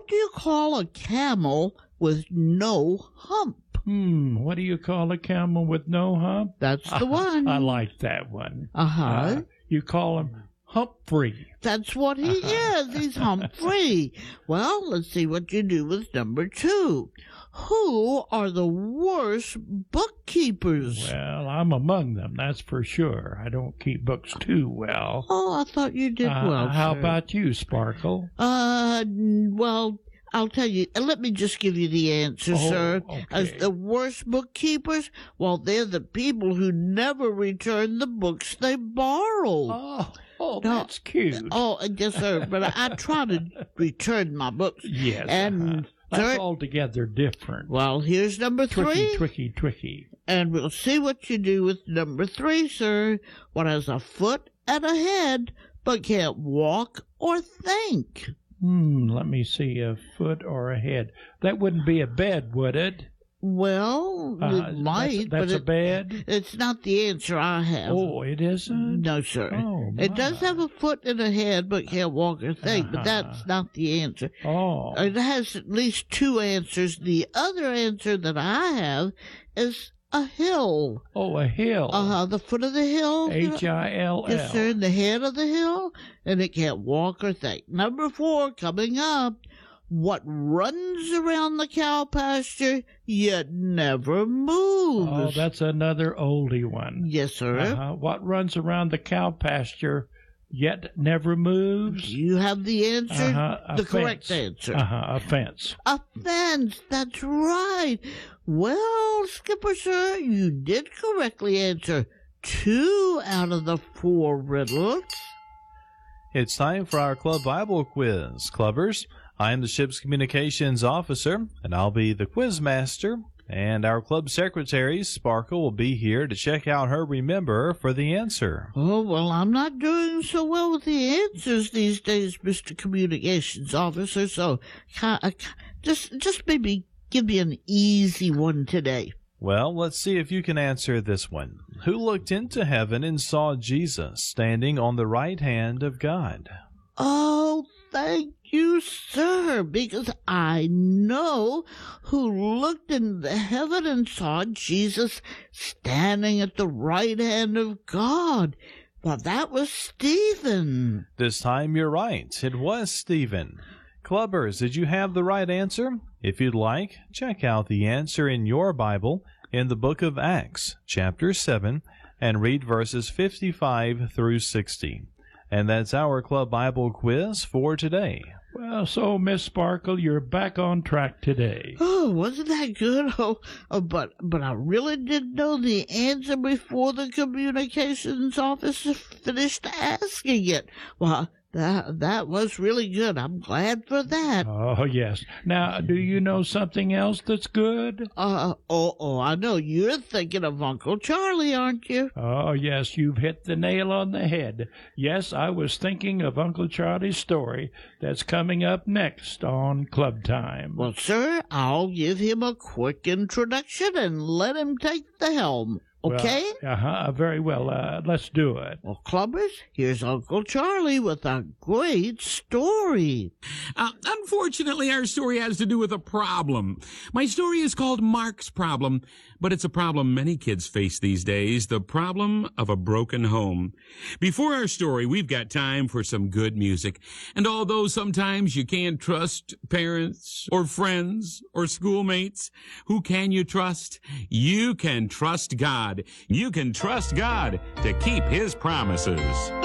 do you call a camel with no hump? What do you call a camel with no hump? That's the one. I like that one. Uh-huh. You call him hump-free. That's what he is. He's hump-free. Well, let's see what you do with number 2. Who are the worst bookkeepers? Well, I'm among them, that's for sure. I don't keep books too well. Oh, I thought you did well, How sir. about you, Sparkle? Well, I'll tell you. Let me just give you the answer, sir. Okay. As the worst bookkeepers, well, they're the people who never return the books they borrow. Oh, that's cute. Oh, yes, sir. But I try to return my books. Yes. And that's altogether different. Well, here's number 3. Tricky. And we'll see what you do with number 3, sir. What has a foot and a head, but can't walk or think? Let me see, a foot or a head. That wouldn't be a bed, would it? Well, it might, that's but a bed? It's not the answer I have. Oh, it isn't? No, sir. Oh, it does have a foot and a head, but can't walk or think, but that's not the answer. Oh. It has at least 2 answers. The other answer that I have is a hill. Oh, a hill. The foot of the hill. Hill. Yes, sir, and the head of the hill, and it can't walk or think. Number 4, coming up. What runs around the cow pasture yet never moves? Oh, that's another oldie one. Yes, sir. What runs around the cow pasture yet never moves? You have the answer? The correct answer. A fence. A fence, that's right. Well, Skipper, sir, you did correctly answer 2 out of the 4 riddles. It's time for our Club Bible quiz. Clubbers, I am the ship's communications officer, and I'll be the quiz master. And our club secretary, Sparkle, will be here to check out her rememberer for the answer. Oh, well, I'm not doing so well with the answers these days, Mr. Communications Officer, so just maybe give me an easy one today. Well, let's see if you can answer this one. Who looked into heaven and saw Jesus standing on the right hand of God? Oh, thank you, sir, because I know who looked into heaven and saw Jesus standing at the right hand of God. Well, that was Stephen. This time you're right. It was Stephen. Clubbers, did you have the right answer? If you'd like, check out the answer in your Bible in the book of Acts, chapter 7, and read verses 55 through 60. And that's our Club Bible quiz for today. Well, so, Miss Sparkle, you're back on track today. Oh, wasn't that good? But I really didn't know the answer before the communications officer finished asking it. Well, that was really good. I'm glad for that. Oh, yes. Now, do you know something else that's good? I know. You're thinking of Uncle Charlie, aren't you? Oh, yes, you've hit the nail on the head. Yes, I was thinking of Uncle Charlie's story that's coming up next on Club Time. Well, sir, I'll give him a quick introduction and let him take the helm. Okay? Well, very well. Let's do it. Well, Clubbers, here's Uncle Charlie with a great story. Unfortunately, our story has to do with a problem. My story is called Mark's Problem, but it's a problem many kids face these days, the problem of a broken home. Before our story, we've got time for some good music. And although sometimes you can't trust parents or friends or schoolmates, who can you trust? You can trust God. You can trust God to keep His promises.